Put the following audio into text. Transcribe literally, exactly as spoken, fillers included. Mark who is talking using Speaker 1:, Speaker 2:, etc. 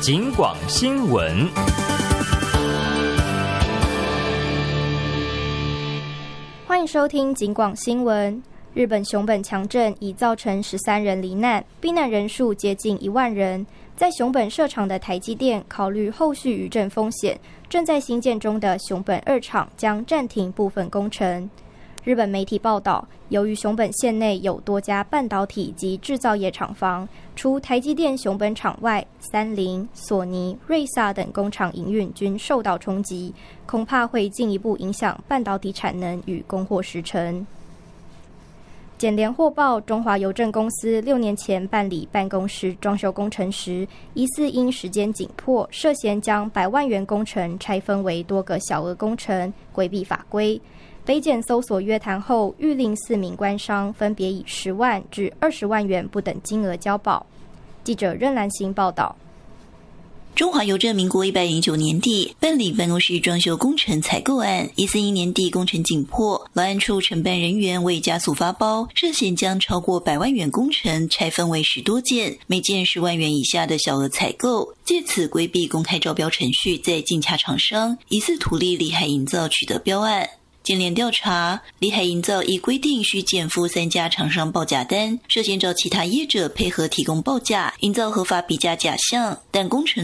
Speaker 1: 警广新闻。
Speaker 2: 欢迎收听警广新闻。日本熊本强震已造成十三人罹难，避难人数接近一万人。在熊本设厂的台积电考虑后续余震风险，正在兴建中的熊本二厂将暂停部分工程。日本媒体报道，由于熊本县内有多家半导体及制造业厂房，除台积电熊本厂外，三菱、索尼、瑞萨等工厂营运均受到冲击，恐怕会进一步影响半导体产能与供货时程。检联获报，中华邮政公司六年前办理办公室装修工程时，疑似因时间紧迫，涉嫌将百万元工程拆分为多个小额工程，规避法规。北检搜索约谈后，谕令四名官商分别以十万至二十万元不等金额交保。记者任兰行报道。
Speaker 3: 中华邮政民国一百零九年底办理办公室装修工程采购案，疑似因年底工程紧迫，劳安处承办人员为加速发包，涉嫌将超过百万元工程拆分为十多件，每件十万元以下的小额采购，借此规避公开招标程序，再竞洽厂商，疑似图利利海营造取得标案。检联调查，利海营造依规定需减负三家厂商报价单，涉嫌找其他业者配合提供报价，营造合法比价假象，但工程